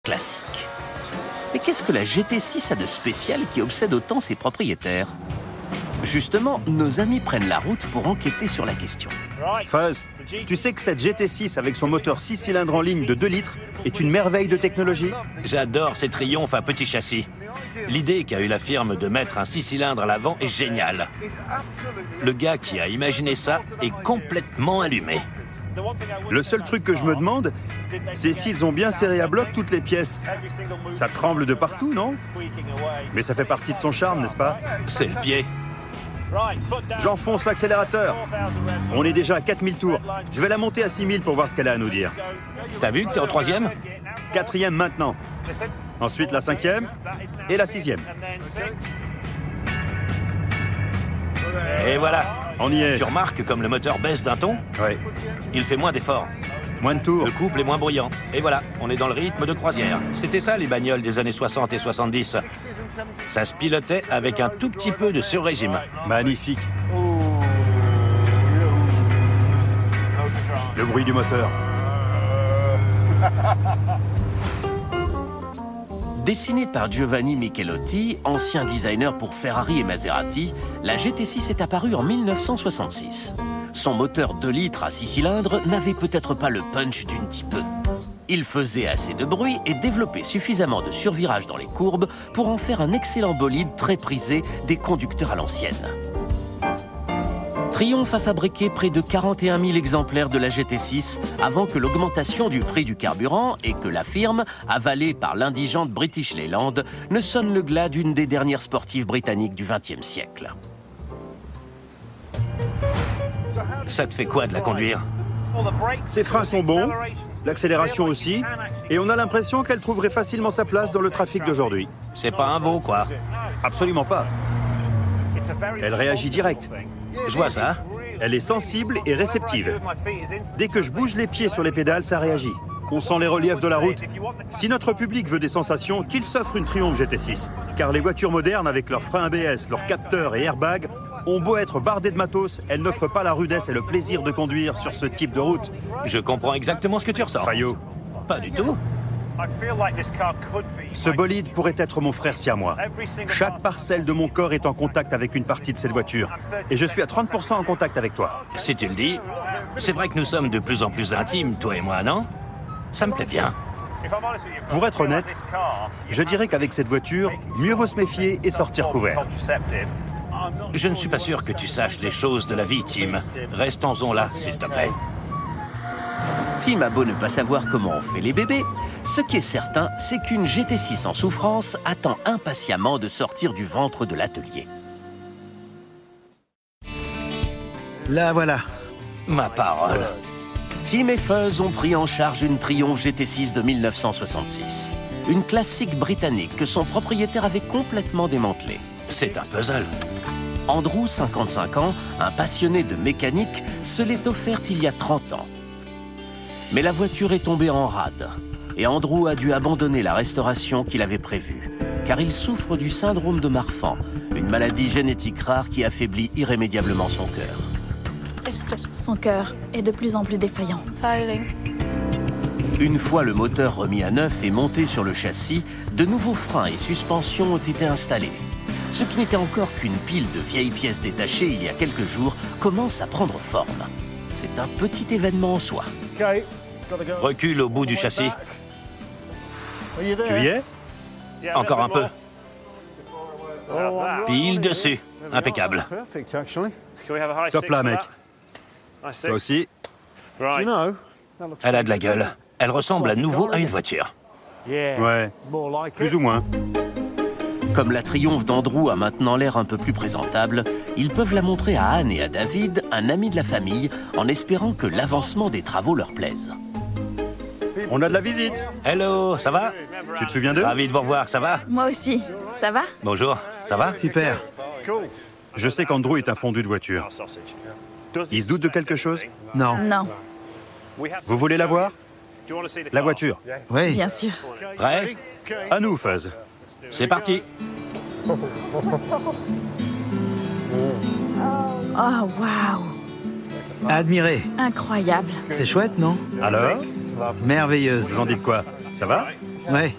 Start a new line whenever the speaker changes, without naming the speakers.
classique. Mais qu'est-ce que la GT6 a de spécial qui obsède autant ses propriétaires? Justement, nos amis prennent la route pour enquêter sur la question.
Fuzz, tu sais que cette GT6 avec son moteur 6 cylindres en ligne de 2 litres est une merveille de technologie?
J'adore ces triomphes à petit châssis. L'idée qu'a eu la firme de mettre un 6 cylindres à l'avant est géniale. Le gars qui a imaginé ça est complètement allumé.
Le seul truc que je me demande, c'est s'ils ont bien serré à bloc toutes les pièces. Ça tremble de partout, non? Mais ça fait partie de son charme, n'est-ce pas?
C'est le pied.
J'enfonce l'accélérateur. On est déjà à 4000 tours. Je vais la monter à 6000 pour voir ce qu'elle a à nous dire.
T'as vu que t'es au 3e?
4e maintenant. Ensuite la 5e et la 6e.
Et voilà.
On y est.
Tu remarques comme le moteur baisse d'un ton?
Ouais.
Il fait moins d'efforts.
Moins de tours.
Le couple est moins bruyant. Et voilà, on est dans le rythme de croisière. C'était ça les bagnoles des années 60 et 70. Ça se pilotait avec un tout petit peu de sur-régime.
Magnifique. Le bruit du moteur.
Dessinée par Giovanni Michelotti, ancien designer pour Ferrari et Maserati, la GT6 est apparue en 1966. Son moteur 2 litres à 6 cylindres n'avait peut-être pas le punch d'une Type E. Il faisait assez de bruit et développait suffisamment de survirage dans les courbes pour en faire un excellent bolide très prisé des conducteurs à l'ancienne. Triumph a fabriqué près de 41 000 exemplaires de la GT6 avant que l'augmentation du prix du carburant et que la firme, avalée par l'indigente British Leyland, ne sonne le glas d'une des dernières sportives britanniques du XXe siècle.
Ça te fait quoi de la conduire?
Ses freins sont bons, l'accélération aussi, et on a l'impression qu'elle trouverait facilement sa place dans le trafic d'aujourd'hui.
C'est pas un veau, quoi.
Absolument pas. Elle réagit direct.
Je vois ça.
Elle est sensible et réceptive. Dès que je bouge les pieds sur les pédales, ça réagit. On sent les reliefs de la route. Si notre public veut des sensations, qu'il s'offre une Triumph GT6. Car les voitures modernes, avec leurs freins ABS, leurs capteurs et airbags, ont beau être bardées de matos, elles n'offrent pas la rudesse et le plaisir de conduire sur ce type de route.
Je comprends exactement ce que tu ressens.
Fayot.
Pas du tout.
Ce bolide pourrait être mon frère siamois. Chaque parcelle de mon corps est en contact avec une partie de cette voiture. Et je suis à 30% en contact avec toi.
Si tu le dis, c'est vrai que nous sommes de plus en plus intimes, toi et moi, non? Ça me plaît bien.
Pour être honnête, je dirais qu'avec cette voiture, mieux vaut se méfier et sortir couvert.
Je ne suis pas sûr que tu saches les choses de la vie, Tim. Restons-en là, s'il te plaît.
Tim a beau ne pas savoir comment on fait les bébés, ce qui est certain, c'est qu'une GT6 en souffrance attend impatiemment de sortir du ventre de l'atelier.
La voilà.
Ma parole.
Tim et Fuzz ont pris en charge une Triumph GT6 de 1966. Une classique britannique que son propriétaire avait complètement démantelée.
C'est un puzzle.
Andrew, 55 ans, un passionné de mécanique, se l'est offerte il y a 30 ans. Mais la voiture est tombée en rade et Andrew a dû abandonner la restauration qu'il avait prévue, car il souffre du syndrome de Marfan, une maladie génétique rare qui affaiblit irrémédiablement son cœur.
Son cœur est de plus en plus défaillant.
Une fois le moteur remis à neuf et monté sur le châssis, de nouveaux freins et suspensions ont été installés. Ce qui n'était encore qu'une pile de vieilles pièces détachées il y a quelques jours commence à prendre forme. C'est un petit événement en soi.
Recule au bout du châssis.
Tu y es?
Encore un peu. Pile dessus. Impeccable.
Top là, mec. Toi aussi?
Elle a de la gueule. Elle ressemble à nouveau à une voiture.
Ouais, plus ou moins.
Comme la Triumph d'Andrew a maintenant l'air un peu plus présentable, ils peuvent la montrer à Anne et à David, un ami de la famille, en espérant que l'avancement des travaux leur plaise.
On a de la visite.
Hello, ça va?
Tu te souviens d'eux?
Ravi de vous revoir, ça va?
Moi aussi. Ça va?
Bonjour, ça va?
Super.
Je sais qu'Andrew est un fondu de voiture. Il se doute de quelque chose?
Non.
Non.
Vous voulez la voir? La voiture.
Oui.
Bien sûr.
Prêt?
À nous, Fuzz.
C'est parti.
Oh, waouh!
Admiré.
Incroyable.
C'est chouette, non?
Alors?
Merveilleuse.
Vous en dites quoi? Ça va?
Ouais.